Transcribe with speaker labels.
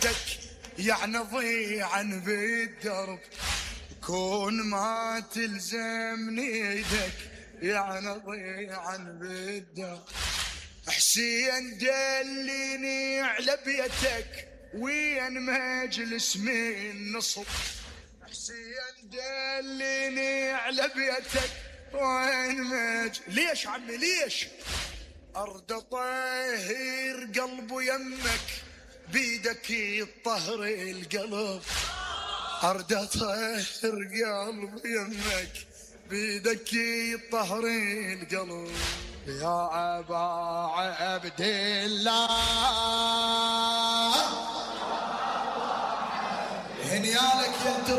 Speaker 1: يعني ضيعا بالدرب، كون ما تلزمني ايدك يعني ضيعا بالدرب. حسين دليني على بيتك وين مجلس من نصب، حسين دليني على بيتك وين ليش عمي ليش؟ أرد طهر قلبه يمك بيدك يطهر القلب، أرد طهر قلبه يمك بيدك يطهر القلب. يا أبا عبد الله هنيالك يا